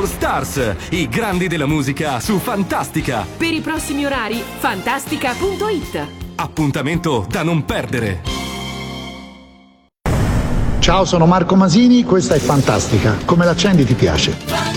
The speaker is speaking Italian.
All Stars, i grandi della musica su Fantastica. Per i prossimi orari, fantastica.it. Appuntamento da non perdere. Ciao, sono Marco Masini, questa è Fantastica. Come l'accendi ti piace?